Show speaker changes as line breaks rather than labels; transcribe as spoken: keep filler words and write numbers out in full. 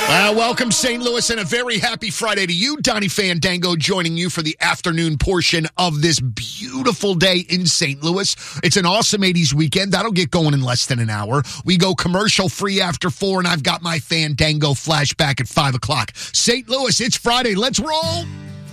Uh, welcome, Saint Louis, and a very happy Friday to you. Donnie Fandango joining you for the afternoon portion of this beautiful day in Saint Louis. It's an awesome eighties weekend. That'll get going in less than an hour. We go commercial-free after four, and I've got my Fandango flashback at five o'clock. Saint Louis, it's Friday. Let's roll.